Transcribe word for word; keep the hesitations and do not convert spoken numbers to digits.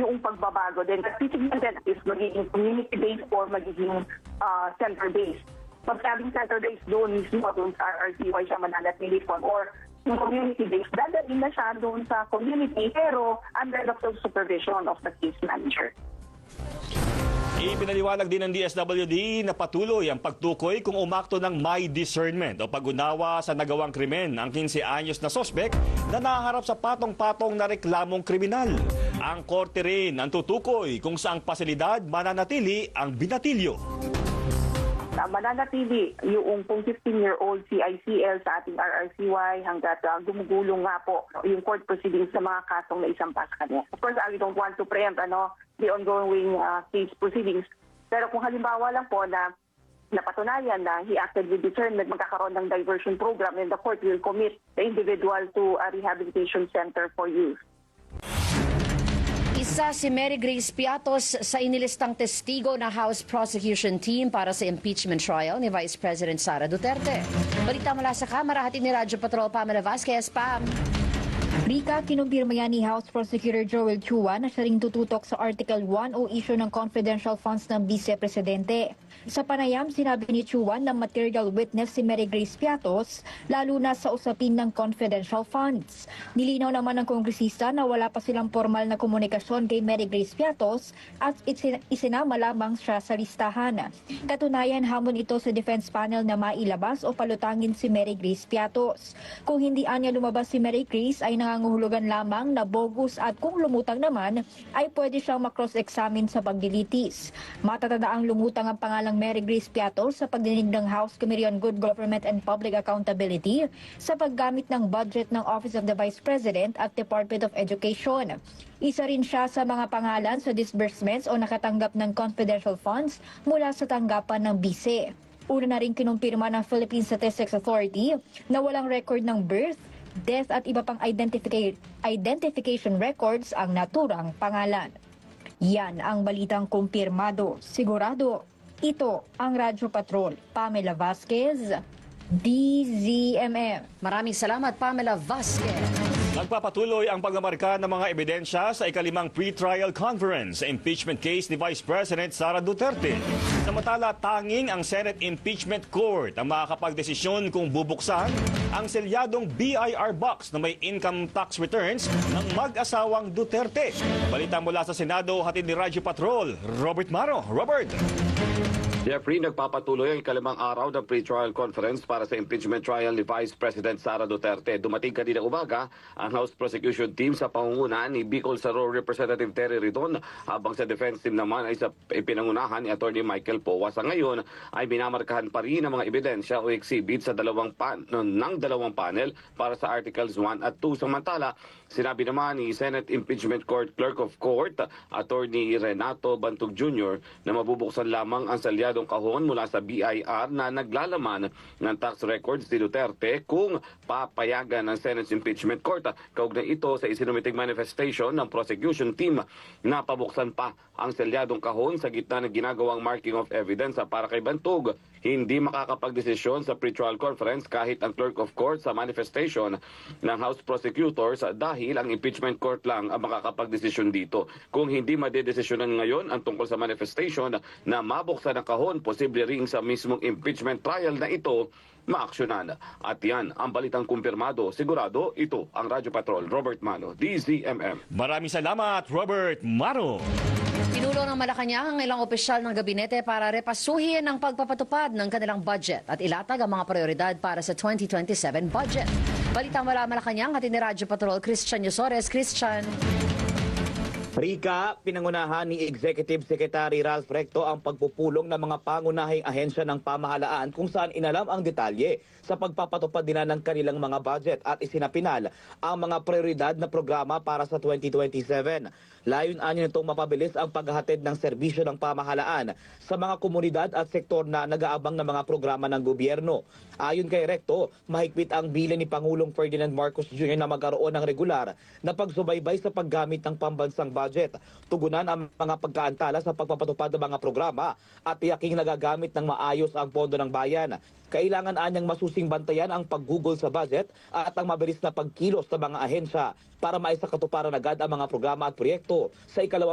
yung pagbabago din. Kasi tignan din is magiging community-based or magiging uh, center-based. Pag sabing center-based doon mismo doon sa R R C Y siya mananatili from or yung community-based, dadalhin na siya doon sa community pero under the full supervision of the case manager. Ipinaliwanag din ng D S W D na patuloy ang pagtukoy kung umakto ng may discernment o pag-unawa sa nagawang krimen ang quince anyos na sospek na naharap sa patong-patong na reklamong kriminal. Ang korte rin ang tutukoy kung saang pasilidad mananatili ang binatilyo. Uh, mananatili yung pong fifteen-year-old C I C L sa ating R R C Y hanggat uh, gumugulong nga po yung court proceedings sa mga kasong na isampas kanya. Of course, I don't want to preempt ano, the ongoing uh, case proceedings. Pero kung halimbawa lang po na napatunayan na he acted with discernment, magkakaroon ng diversion program and the court will commit the individual to a rehabilitation center for youth. Isa si Mary Grace Piatos sa inilistang testigo na House Prosecution Team para sa impeachment trial ni Vice President Sara Duterte. Balita mula sa Kamara, hatid ni Radyo Patrol Pamela Vasquez. Pam. Rika, kinumpirma yan ni House Prosecutor Joel Chua na siya ring tututok sa Article one o issue ng confidential funds ng Vice Presidente. Sa panayam, sinabi ni Chua na material witness si Mary Grace Piatos, lalo na sa usapin ng confidential funds. Nilinaw naman ng kongresista na wala pa silang formal na komunikasyon kay Mary Grace Piatos at isinama lamang siya sa listahan. Katunayan, hamon ito sa defense panel na mailabas o palutangin si Mary Grace Piatos. Kung hindi anya lumabas si Mary Grace ay nangangahulugan lamang na bogus at kung lumutang naman ay pwede siyang makross-examine sa paglilitis. Matatadaang lumutang ang pangalang Mary Grace Piatos sa pagdinig ng House Committee on Good Government and Public Accountability sa paggamit ng budget ng Office of the Vice President at Department of Education. Isa rin siya sa mga pangalan sa disbursements o nakatanggap ng confidential funds mula sa tanggapan ng bise. Una na rin kinumpirma ng Philippine Statistics Authority na walang record ng birth, death at iba pang identifica- identification records ang naturang pangalan. Yan ang balitang kumpirmado, sigurado. Ito ang Radyo Patrol. Pamela Vasquez, D Z M M. Maraming salamat, Pamela Vasquez. Nagpapatuloy ang pagmamarka ng mga ebidensya sa ikalimang pre-trial conference sa impeachment case ni Vice President Sara Duterte. Samantala, tanging ang Senate Impeachment Court ang makakapagdesisyon kung bubuksan ang selyadong B I R box na may income tax returns ng mag-asawang Duterte. Balita mula sa Senado, hatid ni Radyo Patrol, Robert Maro. Robert! Jeffrey, nagpapatuloy ang ikalimang araw ng pre-trial conference para sa impeachment trial ni Vice President Sara Duterte. Dumating kanina umaga ang House Prosecution Team sa pangunguna ni Bicol Saro Representative Terry Ridon, habang sa defense team naman ay sa pinangunahan ni Attorney Michael Powa. Sa ngayon ay minamarkahan pa rin ang mga ebidensya o exhibit sa dalawang pan ng dalawang panel para sa Articles one at two. Samantala, sinabi naman ni Senate Impeachment Court Clerk of Court, Attorney Renato Bantug Junior, na mabubuksan lamang ang salyadong kahon mula sa B I R na naglalaman ng tax records ni Duterte kung papayagan ng Senate Impeachment Court. Kaugnay ito sa isinumiting manifestation ng prosecution team na pabuksan pa ang selyadong kahon sa gitna ng ginagawang marking of evidence. Para kay Bantug, hindi makakapagdesisyon sa pre-trial conference kahit ang Clerk of Court sa manifestation ng House Prosecutors dahil ang impeachment court lang ang makakapagdesisyon dito. Kung hindi madedesisyonan ngayon ang tungkol sa manifestation na mabuksan ang kahon, posible ring sa mismong impeachment trial na ito maaksyonan. At yan ang balitang kumpirmado. Sigurado, ito ang Radyo Patrol. Robert Mano, D Z M M. Maraming salamat, Robert Mano. Pinulo ng Malacanang ang ilang opisyal ng gabinete para repasuhin ang pagpapatupad ng kanilang budget at ilatag ang mga prioridad para sa twenty twenty-seven budget. Balita mula Malacanang, hatid ni Radyo Patrol Christian Yosores. Christian. Rika, pinangunahan ni Executive Secretary Ralph Recto ang pagpupulong ng mga pangunahing ahensya ng pamahalaan kung saan inalam ang detalye sa pagpapatupad nila ng kanilang mga budget at isinapinal ang mga prioridad na programa para sa twenty twenty-seven. Layon-anyo nitong mapabilis ang paghahatid ng serbisyo ng pamahalaan sa mga komunidad at sektor na nag-aabang ng mga programa ng gobyerno. Ayon kay Recto, mahigpit ang bilin ni Pangulong Ferdinand Marcos Junior na magkaroon ng regular na pagsubaybay sa paggamit ng pambansang budget, tugunan ang mga pagkaantala sa pagpapatupad ng mga programa at tiyaking nagagamit ng maayos ang pondo ng bayan. Kailangan anyang masusing bantayan ang paggugol sa budget at ang mabilis na pagkilos sa mga ahensya para maisakatuparan agad ang mga programa at proyekto sa ikalawang